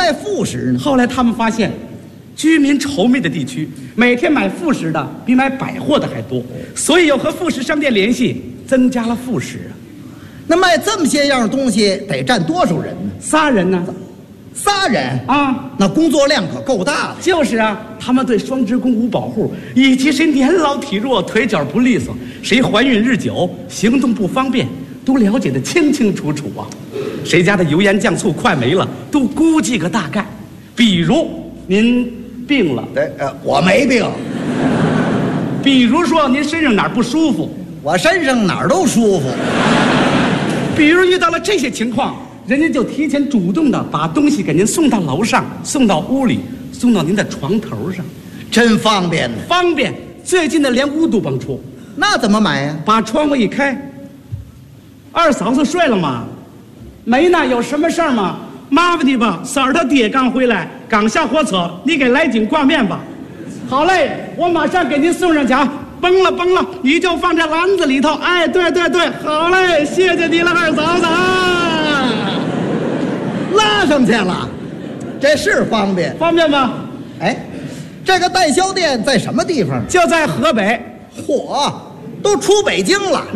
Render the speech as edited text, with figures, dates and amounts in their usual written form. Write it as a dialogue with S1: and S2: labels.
S1: 卖副食呢？
S2: 后来他们发现，居民稠密的地区，每天买副食的比买百货的还多，所以要和副食商店联系，增加了副食。
S1: 那卖这么些样东西得占多少人呢
S2: ？3人呢
S1: ？3人
S2: 啊，
S1: 那工作量可够大的。
S2: 就是啊，他们对双职工无保护，以及谁年老体弱、腿脚不利索，谁怀孕日久、行动不方便，都了解得清清楚楚啊。谁家的油盐酱醋快没了，都估计个大概。比如您病了，
S1: 我没病。
S2: 比如说您身上哪儿不舒服，
S1: 我身上哪儿都舒服。
S2: 比如遇到了这些情况，人家就提前主动的把东西给您送到楼上，送到屋里，送到您的床头上，
S1: 真方便呢。
S2: 方便，最近的连屋都甭出。
S1: 那怎么买呀？
S2: 把窗户一开，二嫂子睡了吗？没呢，有什么事儿吗？麻烦你吧，婶儿他爹刚回来，刚下火车，你给来斤挂面吧。好嘞，我马上给您送上去啊。崩了，你就放在篮子里头。哎，对，好嘞，谢谢你了，二嫂子。
S1: 拉上去了，这是方便，
S2: 方便吗？
S1: 哎，这个代销店在什么地方？
S2: 就在河北。
S1: 嚯，都出北京了。